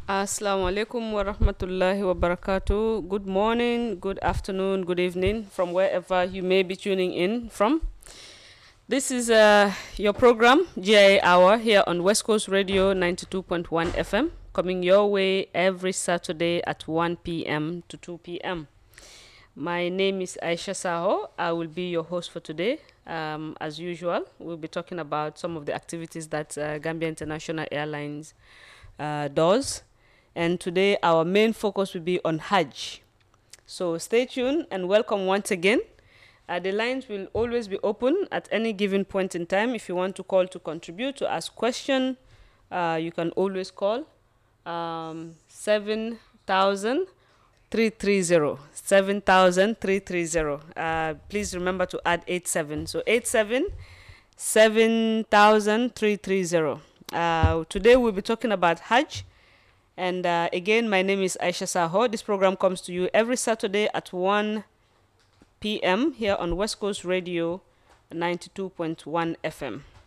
Assalamu alaikum wa rahmatullahi wa barakatuh. Good morning, good afternoon, good evening from wherever you may be tuning in from. This is your program, GIA Hour, here on West Coast Radio 92.1 FM, coming your way every Saturday at 1 p.m. to 2 p.m. My name is Aisha Saho. I will be your host for today. As usual, we'll be talking about some of the activities that Gambia International Airlines does. And today, our main focus will be on Hajj. So stay tuned and welcome once again. The lines will always be open at any given point in time. If you want to call to contribute, to ask question, you can always call 7,000. 7,330. Please remember to add 87. So 87 7,330. Today we'll be talking about Hajj. And again, my name is Aisha Saho. This program comes to you every Saturday at 1 p.m. here on West Coast Radio 92.1 FM.